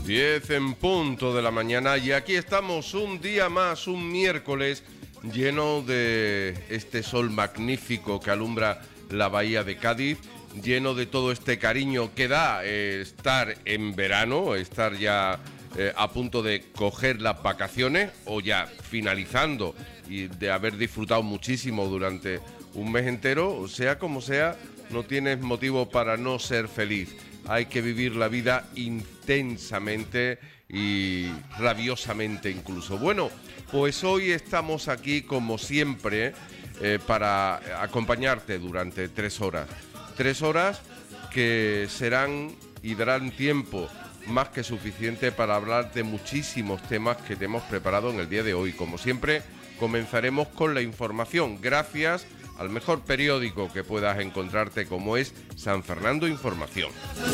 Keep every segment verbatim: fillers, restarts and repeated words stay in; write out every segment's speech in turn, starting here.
diez en punto de la mañana y aquí estamos un día más, un miércoles lleno de este sol magnífico que alumbra la bahía de Cádiz, lleno de todo este cariño que da eh, estar en verano, estar ya eh, a punto de coger las vacaciones o ya finalizando y de haber disfrutado muchísimo durante un mes entero. Sea como sea, no tienes motivo para no ser feliz. Hay que vivir la vida intensamente y rabiosamente incluso. Bueno, pues hoy estamos aquí como siempre eh, para acompañarte durante tres horas. Tres horas que serán y darán tiempo más que suficiente para hablar de muchísimos temas que te hemos preparado en el día de hoy. Como siempre, comenzaremos con la información, gracias al mejor periódico que puedas encontrarte, como es San Fernando Información.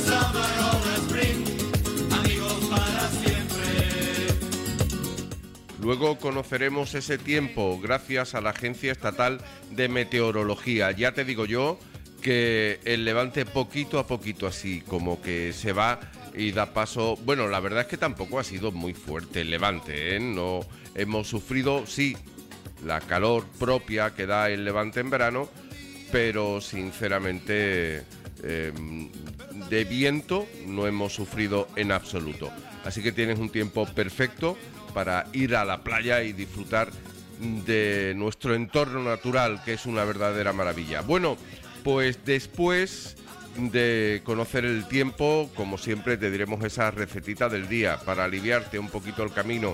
Luego conoceremos ese tiempo gracias a la Agencia Estatal de Meteorología. Ya te digo yo que el Levante poquito a poquito así, como que se va y da paso. Bueno, la verdad es que tampoco ha sido muy fuerte el Levante, ¿eh? No hemos sufrido, sí, la calor propia que da el Levante en verano, pero sinceramente eh, de viento no hemos sufrido en absoluto. Así que tienes un tiempo perfecto para ir a la playa y disfrutar de nuestro entorno natural, que es una verdadera maravilla. Bueno, pues después de conocer el tiempo, como siempre te diremos esa recetita del día para aliviarte un poquito el camino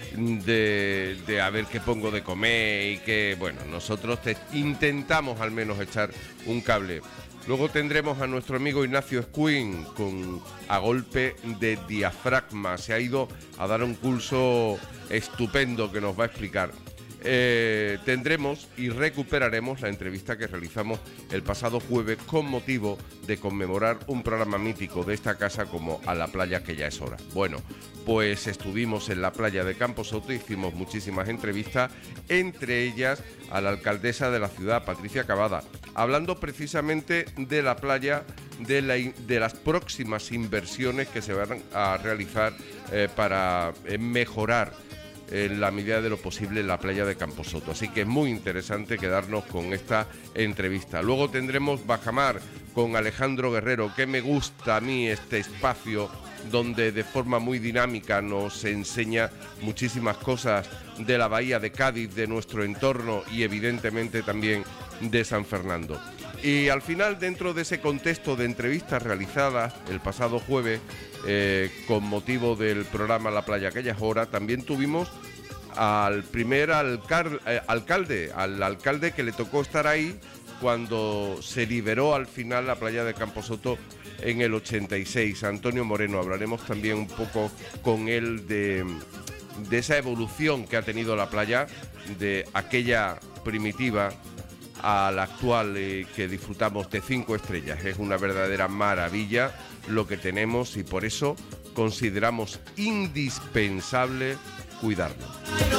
de, de a ver qué pongo de comer y que, bueno, nosotros te intentamos al menos echar un cable. Luego tendremos a nuestro amigo Ignacio Escuín con A Golpe de Diafragma. Se ha ido a dar un curso estupendo que nos va a explicar. Eh, tendremos y recuperaremos la entrevista que realizamos el pasado jueves con motivo de conmemorar un programa mítico de esta casa como A la playa que ya es hora. Bueno, pues estuvimos en la playa de Camposoto, hicimos muchísimas entrevistas, entre ellas a la alcaldesa de la ciudad, Patricia Cavada, hablando precisamente de la playa, de, la, de las próximas inversiones que se van a realizar eh, para eh, mejorar en la medida de lo posible la playa de Camposoto. Así que es muy interesante quedarnos con esta entrevista. Luego tendremos Bajamar con Alejandro Guerrero, que me gusta a mí este espacio donde de forma muy dinámica nos enseña muchísimas cosas de la bahía de Cádiz, de nuestro entorno y evidentemente también de San Fernando. Y al final, dentro de ese contexto de entrevistas realizadas el pasado jueves, eh, con motivo del programa La Playa Aquellas Horas, también tuvimos al primer alcal- eh, alcalde, al alcalde que le tocó estar ahí cuando se liberó al final la playa de Camposoto en el ochenta y seis, Antonio Moreno. Hablaremos también un poco con él de, de esa evolución que ha tenido la playa, de aquella primitiva a la actual eh, que disfrutamos de cinco estrellas. Es una verdadera maravilla lo que tenemos y por eso consideramos indispensable cuidarlo.